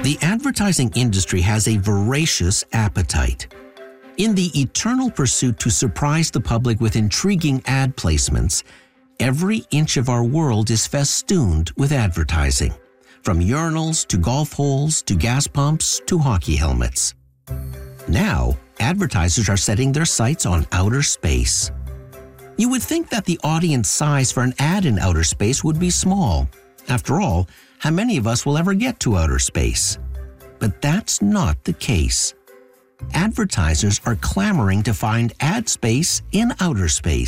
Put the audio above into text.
The advertising industry has a voracious appetite. In the eternal pursuit to surprise the public with intriguing ad placements, every inch of our world is festooned with advertising, from urinals to golf holes to gas pumps to hockey helmets. Now, advertisers are setting their sights on outer space. You would think that the audience size for an ad in outer space would be small. After all, how many of us will ever get to outer space? But that's not the case. Advertisers are clamoring to find ad space in outer space.